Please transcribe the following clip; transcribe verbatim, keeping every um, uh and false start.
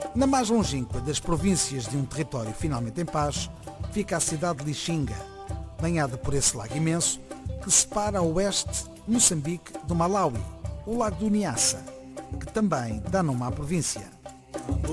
Na mais longínqua das províncias de um território finalmente em paz, fica a cidade de Lixinga, banhada por esse lago imenso que separa a oeste Moçambique do Malawi, o lago do Niassa, que também dá nome à província.